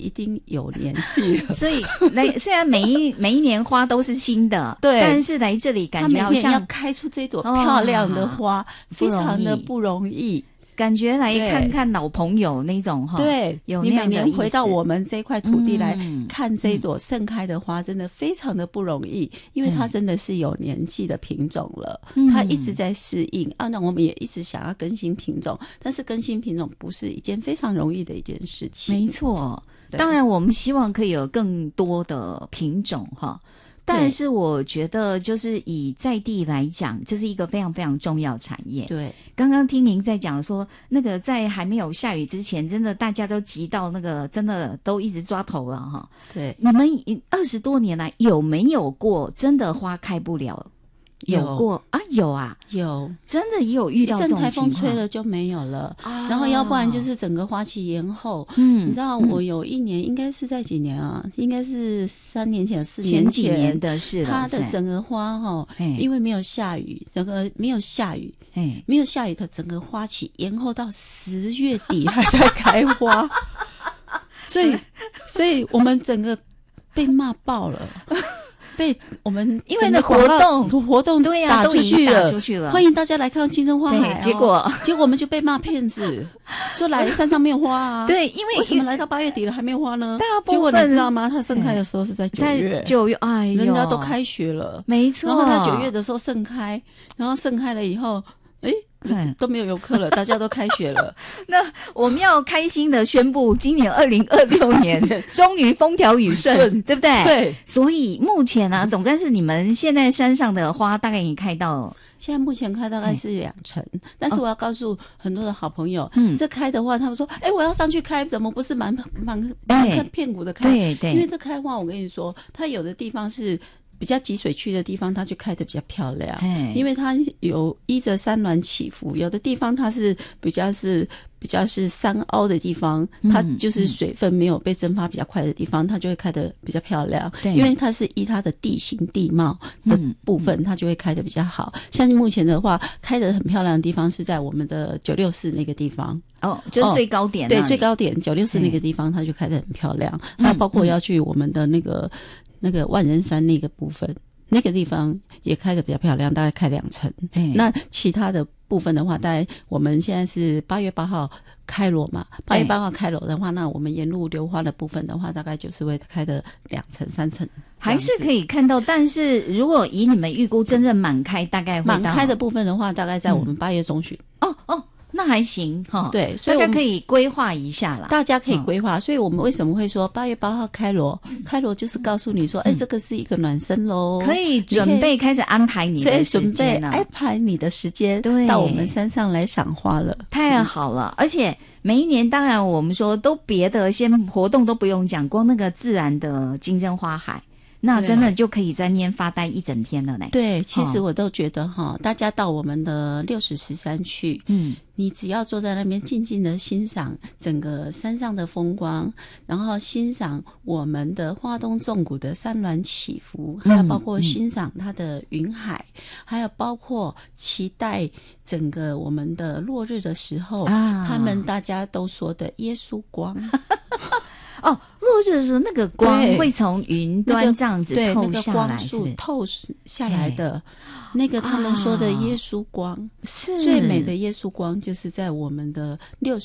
一定有年纪了。 所以虽然每一年花都是新的， 对， 但是来这里感觉好像它每天要开出这朵漂亮的花，非常的不容易。 感觉来看看老朋友那种对， 有那样的意思。 你每年回到我们这块土地来看这一朵盛开的花，真的非常的不容易，因为它真的是有年纪的品种了，它一直在适应那我们也一直想要更新品种，但是更新品种不是一件非常容易的一件事情。 没错，当然我们希望可以有更多的品种但是我觉得就是以在地来讲，这是一个非常非常重要的产业。 对， 刚刚听您在讲说那个在还没有下雨之前，真的大家都急到那个真的都一直抓头了对， 你们20多年来有没有过真的花开不了？有过啊，有啊， 有， 真的也有遇到这种情况， 一阵台风吹了就没有了，然后要不然就是整个花期延后。你知道我有一年应该是在几年啊？应该是3年前、4年前， 前几年的事了。 它的整个花因为没有下雨，整个没有下雨，它整个花期延后到10月底还在开花，所以我们整个被骂爆了。被我们因为那活动对打出去了，欢迎大家来看金针花海。 结果我们就被骂骗子，说来山上没有花啊。 对，因为什么来到8月底了还没有花呢？结果你知道吗？它盛开的时候是在9月。 9月，哎呦， 人家都开学了， 没错。 然后它9月的时候盛开，然后盛开了以后，都没有游客了，大家都开学了。 那我们要开心的宣布，今年2026年终于风调雨顺，对不对？ 对。 所以目前总干事，你们现在山上的花大概已经开到。 现在目前开大概是2成，但是我要告诉很多的好朋友，这开的话，他们说，我要上去开，怎么不是满片谷的开？ 对， 因为这开花，我跟你说，它有的地方是比较集水区的地方，它就开得比较漂亮，因为它有依着山峦起伏，有的地方它是比较是山凹的地方，它就是水分没有被蒸发比较快的地方，它就会开得比较漂亮。因为它是依它的地形地貌的部分，它就会开得比较好。像目前的话，开得很漂亮的地方是在我们的964那个地方。 就是最高点。 对，最高点964那个地方，它就开得很漂亮。那包括要去我们的那个万人山那个部分，那个地方也开得比较漂亮，大概开2成。那其他的部分的话，大概我们现在是8月8号开锣嘛，8月8号开锣的话，那我们沿路流花的部分的话，大概就是会开的2成3成， 还是可以看到。但是如果以你们预估真正满开，大概会到满开的部分的话，大概在我们8月中旬。 那还行对，所以大家可以规划一下啦。 大家可以规划，所以我们为什么会说8月8号开锣？开锣就是告诉你说，这个是一个暖身咯， 可以准备开始安排你的时间了， 安排你的时间到我们山上来赏花了， 太好了。而且每一年，当然我们说都别的先活动都不用讲，光那个自然的金针花海。那真的就可以在那边发呆一整天了呢。 对，其实我都觉得大家到我们的6013去，你只要坐在那边静静的欣赏整个山上的风光，然后欣赏我们的花东纵谷的山峦起伏，还有包括欣赏它的云海，还有包括期待整个我们的落日的时候，他们大家都说的耶稣光。 落日的时候，那个光会从云端这样子透下来， 光束透下来的，那个他们说的耶稣光，是最美的耶稣光，就是在我们的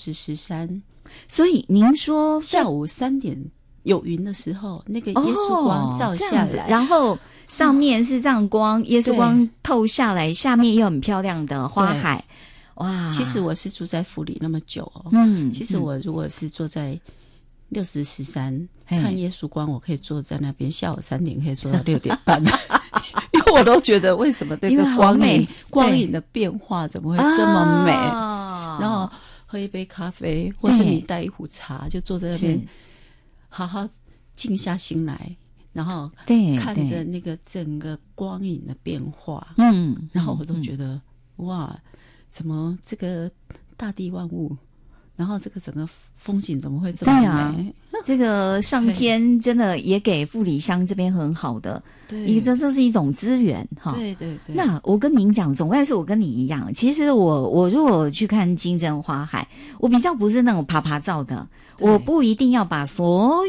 6013。 所以您说下午3点有云的时候，那个耶稣光照下来， 然后上面是这样光，耶稣光透下来，下面又很漂亮的花海。哇！ 其实我是住在府里那么久其实我如果是坐在6013看耶稣光，我可以坐在那边，下午3点可以坐到6点半，因为我都觉得为什么这个光影的变化怎么会这么美？然后喝一杯咖啡，或是你带一壶茶，就坐在那边，好好静下心来，然后看着那个整个光影的变化，然后我都觉得哇，怎么这个大地万物，然后这个整个风景怎么会这么美？ 这个上天真的也给富里乡这边很好的，这是一种资源哈。 对对对。 那我跟您讲，总归是我跟你一样，其实我如果去看金针花海，我比较不是那种爬照的，我不一定要把所